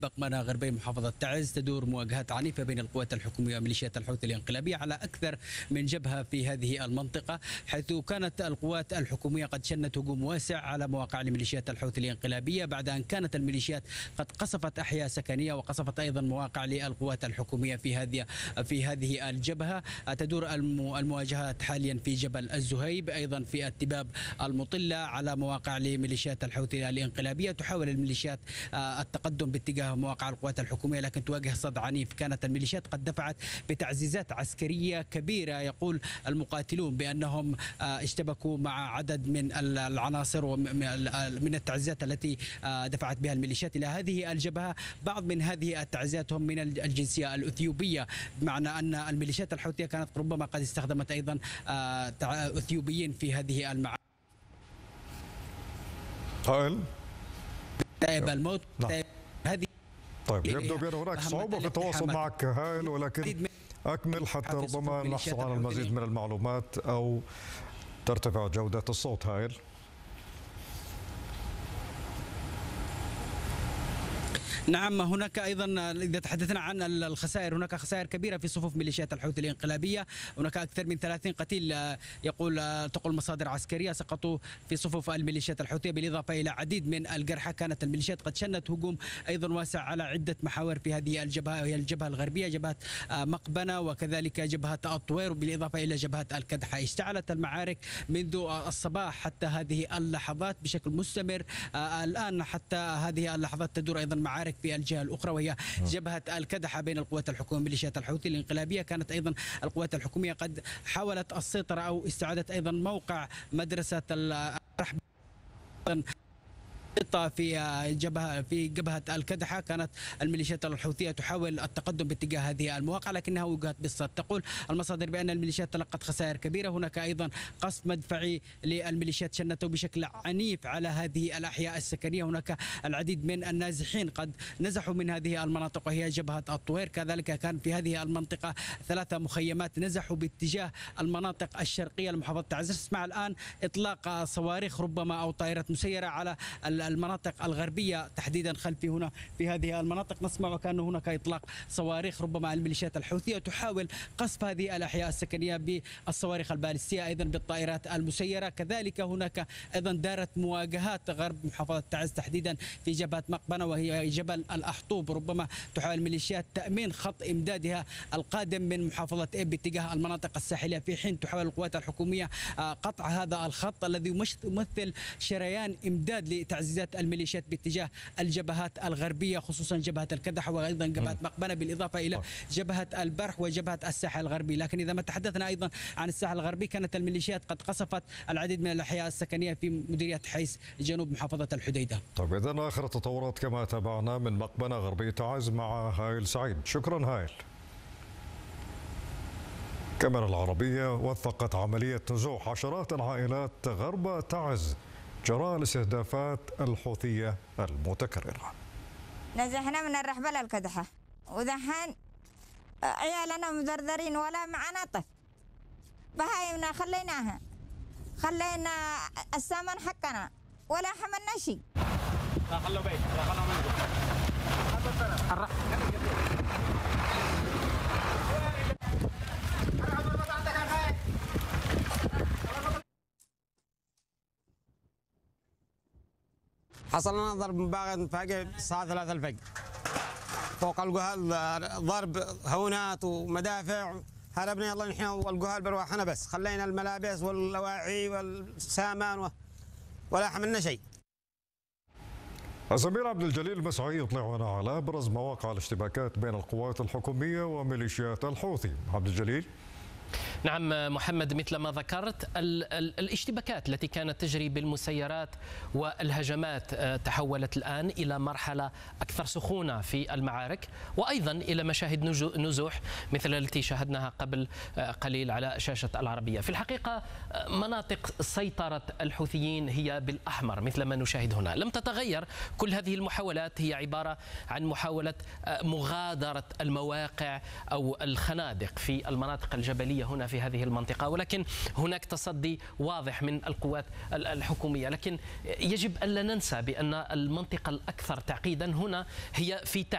بقمنة غربي محافظة تعز تدور مواجهات عنيفة بين القوات الحكومية وميليشيات الحوثي الانقلابية على أكثر من جبهة في هذه المنطقة، حيث كانت القوات الحكومية قد شنت هجوم واسع على مواقع لميليشيات الحوثي الانقلابية بعد أن كانت الميليشيات قد قصفت أحياء سكنية وقصفت أيضا مواقع للقوات الحكومية في هذه الجبهة. تدور المواجهات حاليا في جبل الزهيب، أيضا في التباب المطلة على مواقع لميليشيات الحوثي الانقلابية. تحاول الميليشيات التقدم باتجاه مواقع القوات الحكومية لكن تواجه صد عنيف. كانت الميليشيات قد دفعت بتعزيزات عسكرية كبيرة، يقول المقاتلون بأنهم اشتبكوا مع عدد من العناصر ومن التعزيزات التي دفعت بها الميليشيات إلى هذه الجبهة. بعض من هذه التعزيزات هم من الجنسية الأثيوبية، بمعنى أن الميليشيات الحوثية كانت ربما قد استخدمت أيضا أثيوبيين في هذه المعارك. تائب الموت. هذه طيب يبدو بأن هناك صعوبة في التواصل معك هائل، ولكن أكمل حتى ربما نحصل على المزيد من المعلومات أو ترتفع جودة الصوت. هائل. نعم، هناك أيضا إذا تحدثنا عن الخسائر، هناك خسائر كبيرة في صفوف ميليشيات الحوثي الانقلابية. هناك أكثر من 30 قتيل تقول مصادر عسكرية سقطوا في صفوف الميليشيات الحوثية، بالإضافة إلى عديد من الجرحى. كانت الميليشيات قد شنت هجوم أيضا واسع على عدة محاور في هذه الجبهة، وهي الجبهة الغربية، جبهة مقبنة وكذلك جبهة الطوير، بالإضافة إلى جبهة الكدحة. اشتعلت المعارك منذ الصباح حتى هذه اللحظات بشكل مستمر. الآن حتى هذه اللحظات تدور أيضا معارك في الجهة الأخرى، وهي جبهة الكدحة بين القوات الحكومية وميليشيات الحوثي الانقلابية. كانت أيضا القوات الحكومية قد حاولت السيطرة أو استعادة أيضا موقع مدرسة الرحب في جبهة الكدحة. كانت الميليشيات الحوثية تحاول التقدم باتجاه هذه المواقع لكنها وجهت بالصد. تقول المصادر بأن الميليشيات تلقت خسائر كبيرة. هناك أيضا قصف مدفعي للميليشيات شنته بشكل عنيف على هذه الأحياء السكنية. هناك العديد من النازحين قد نزحوا من هذه المناطق وهي جبهة الطوير. كذلك كان في هذه المنطقة 3 مخيمات نزحوا باتجاه المناطق الشرقية لمحافظة تعز. نسمع الآن إطلاق صواريخ ربما أو طائرات مسيرة على المناطق الغربية تحديدا خلفي هنا في هذه المناطق. نسمع وكأن هناك إطلاق صواريخ ربما الميليشيات الحوثية تحاول قصف هذه الأحياء السكنية بالصواريخ البالستية، أيضا بالطائرات المسيرة. كذلك هناك أيضا دارت مواجهات غرب محافظة تعز تحديدا في جبهة مقبنة وهي جبل الأحطوب. ربما تحاول الميليشيات تأمين خط إمدادها القادم من محافظة إب باتجاه المناطق الساحلية، في حين تحاول القوات الحكومية قطع هذا الخط الذي يمثل شريان إمداد لتعزيزات الميليشيات باتجاه الجبهات الغربية، خصوصا جبهة الكدحة وأيضا جبهة مقبنة، بالإضافة إلى جبهة البرح وجبهة الساحل الغربي. لكن إذا ما تحدثنا أيضا عن الساحل الغربي، كانت الميليشيات قد قصفت العديد من الأحياء السكنية في مديرية حيس جنوب محافظة الحديدة. طيب إذن آخر التطورات كما تابعنا من مقبنة غربية تعز مع هائل سعيد. شكرا هائل. الكاميرا العربية وثقت عملية نزوح عشرات العائلات غرب تعز جراء الاستهدافات الحوثية المتكررة. نزحنا من الرحبة للكدحة ودحين عيالنا مدردرين ولا معنا طفل. بهايمنا خلينا السمن حقنا ولا حملنا شيء. لا خلوا بيت لا خلوا منه. حصل لنا ضرب مباغت فجأة الساعة 3 الفجر فوق الجهال، ضرب هونات ومدافع. هربنا يلا نحن والجهال برواحنا، بس خلينا الملابس واللواعي والسامان ولا حملنا شيء. الزميل عبد الجليل المسعي يطلعنا على ابرز مواقع الاشتباكات بين القوات الحكومية وميليشيات الحوثي. عبد الجليل. نعم محمد، مثل ما ذكرت الاشتباكات التي كانت تجري بالمسيرات والهجمات تحولت الآن إلى مرحلة أكثر سخونة في المعارك، وأيضا إلى مشاهد نزوح مثل التي شاهدناها قبل قليل على شاشة العربية. في الحقيقة مناطق سيطرة الحوثيين هي بالأحمر مثل ما نشاهد هنا، لم تتغير. كل هذه المحاولات هي عبارة عن محاولة مغادرة المواقع أو الخنادق في المناطق الجبلية هنا في هذه المنطقة، ولكن هناك تصدي واضح من القوات الحكومية. لكن يجب ألا ننسى بأن المنطقة الأكثر تعقيدا هنا هي في تعز.